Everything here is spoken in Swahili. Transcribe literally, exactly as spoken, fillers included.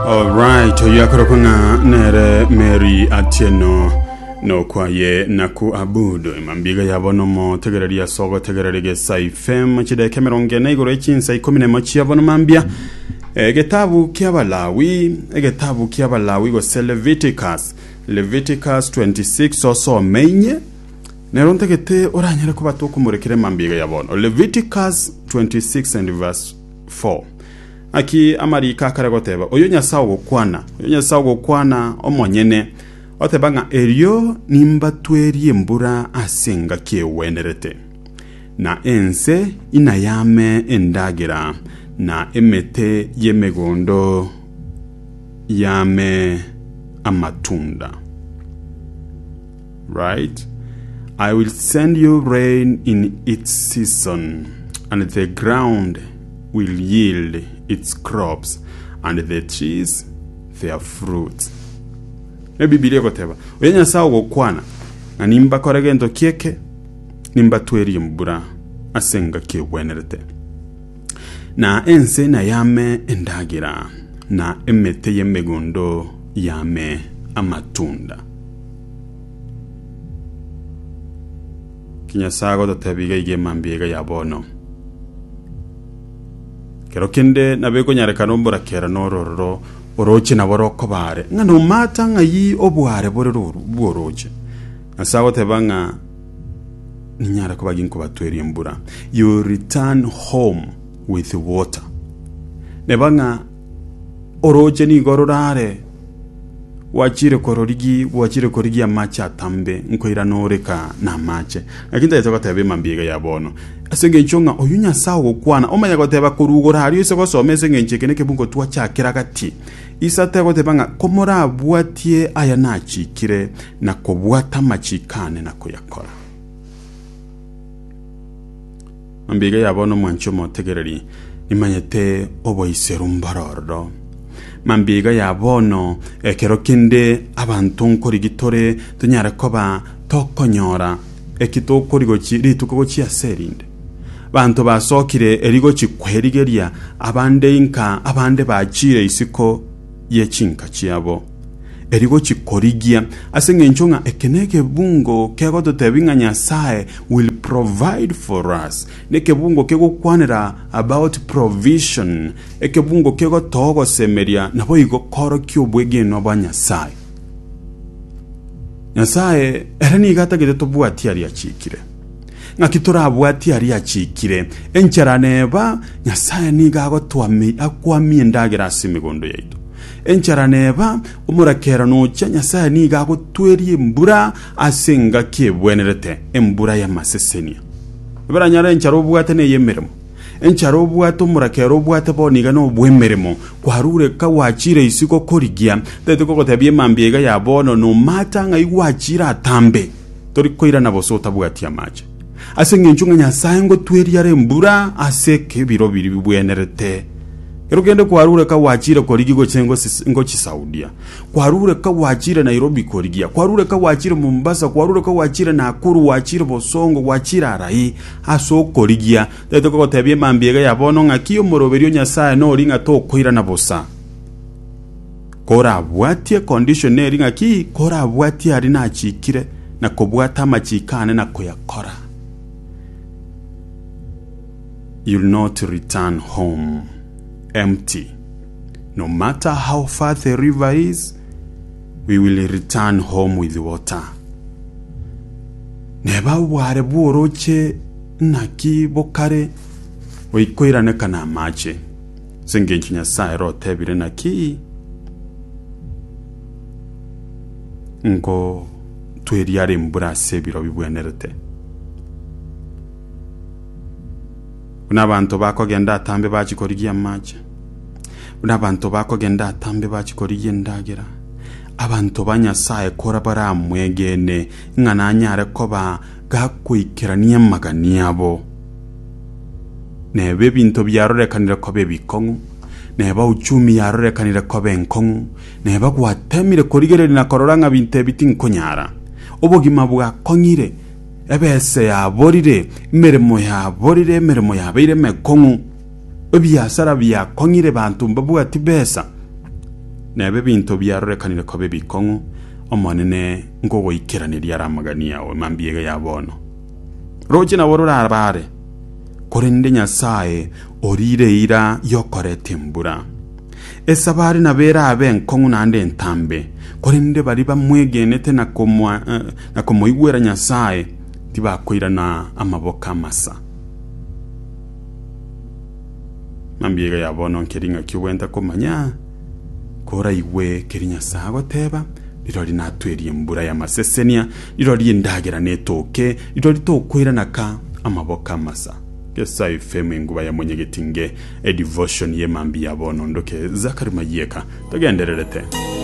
Alright, yakorokunga nere Mary Atieno no kwaye naku abudo imambiga yabono mo tegereria sogo tegererige saifem chide kemeronge negoro echinsa ikomine machi yabono mambia egetabu kyabalawi egetabu kyabalawi go Leviticus Leviticus twenty-six also menye neronte gete oranyere kuba to kumurekere mambiga yabono Leviticus twenty-six and verse four. Aki amarika karagoteba oyo nyasawo gukwana oyo nyasawo gukwana omonyene otebanga eryo nimba twerie mbura asenga kyewenerete na ense inayame endagira na emete yemegondo yame amatunda. Right? I will send you rain in its season, and the ground will yield its crops, and the trees their fruits. Maybe Biblia koteba oyenya sawo gukwana na nimba koragendo kieke nimba tweri mbura asenga kyewenerete na ense na yame endagira na emete yemegondo yame amatunda. Kinyasago dotebiga ige mambiega yabono kero kende nabeko nyarekano mbura kera nororo oroche na boroko bare ngano mata ngayi obware borero bworoche asago tebanga ninyara ko baginko batweri mbura. You return home with water nebanga oroche ni gororare wachire kororigi wachire korigi amacha tambe nkoira noreka na mache akinda yetoko tebe mambiega yabono asenge nchonga oyunya sawo kwana omanya goteba kurugora hariyo se gosomese ngencheke neke bungo twachakira gati isate gotebanga komora abwatie aya nachikire na kobwata machikane na kuyakora mambiega yabono mwancho motegereri imanyete oboiserumbaroro mambiga yabono ekero kinde abantu nkori gitore tunyara koba tokonyora ekitoko rigochi rituko chi aserinde bantu basokire erigo chikwerigeria abande inka abande bachire isiko yechinka chiabo erigo chikorigia asenge nchonga ekeneke bungo kego totebinga nyasaye will provide for us neke bungo kego kwanera about provision eke bungo kego togo semeria nabo igo koro kyobwege no ba nyasaye nyasaye erani gata gete tobwati ari achikire ngakitora abwati ari achikire enchara neba nyasaye niga go twami akwami ndagira asimigondo yaitu enchara neba umurakera nocha nyasaye niga go twerie mbura asenga kebwenerete embura ya masesenia baranyara enchara obwate ne yemeremo enchara obwate umurakera obwate boniga no bwemeremo kwarure ka wachire isiko korigia tete koko tabye mambiega yabono no mata nga iwachira atambe tori koira na bosota bwati amaje asenge nchunga nyasaye ngo twerie mbura aseke biro biri bwenerete erugende kwarure ka wachire korigi go chengo ngo chi Saudia kwarure ka wachire Nairobi korigia kwarure ka wachire Mombasa kwarure ka wachire Nakuru wachire Bosongo wachire Arai aso korigia tete ko tebye mambiega yabono ngakiyo moroberio nyasaye no ringa to koira na bosa kora bwatie conditioneri ngaki kora bwatie ari na chikire na kobwata machikane na koyakora. You'll not return home empty. No matter how far the river is, we will return home with water. Neba ware buoroche naki bokare wikoira ne kana mache sengenchi nyasaye ro tebire naki ngo tweriare mbura sebiro bibwenerete unabantu bakogenda atambe bakikorigia mache unabantu bakogenda atambe bakikorigia ndagira abantu banyasaye kora baramwegene ngananyare koba gakwikirania magani yabo nebe bintu byarorekanira kobe bikongu neba uchumi yarorekanira kobe nkongu neba gwatemire korigerera na kororanga binte bitinkonyara obogima bwa konyire ebese ya borire meremo ya borire meremo ya beire mekongu obyasara bya konyire bantu mbabu ati besa nebe binto byarorekanire ko bebikongo omonene ngogo ikeraniria ramagania o mambiega ya bono roje na worora abare korende nyasaye orire ira yokorete mbura esabari na bera aben kongu nande ntambe korende bari bamwegenete na komwa uh, na komoigwera nyasaye tibakoira na amaboka masa mambiega ya bono nkeringa kiwenda komanya kora iwe kerinya sago teba rirori natwerie mbura ya masesenia rirori ndagera netoke rirori tokwira naka amaboka masa kesa ifeme nguba ya monyegetinge e devotion ye mambi ya bono ndoke zakarima yeka togendererete